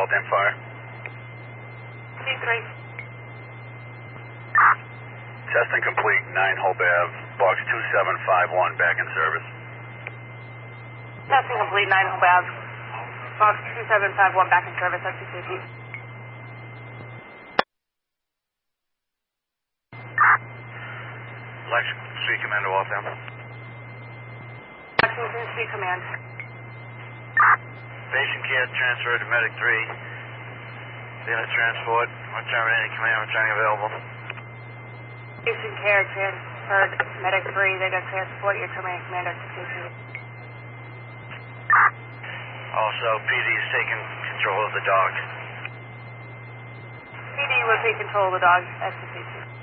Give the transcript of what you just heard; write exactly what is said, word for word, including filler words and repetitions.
Waltham Fire. C three. Testing complete, nine Hope Ave, box two seven five one, back in service. Testing complete, nine Hope Ave, box two seven five one, back in service, that's C T. Lexington Street Commander Waltham. Lexington Street Command. Patient care transferred to Medic three. Unit transport, terminating command, returning available. Patient care transferred Medic three, they got transport, your terminating commander to C T. Also, P D is taking control of the dog. P D will take control of the dog, S C T.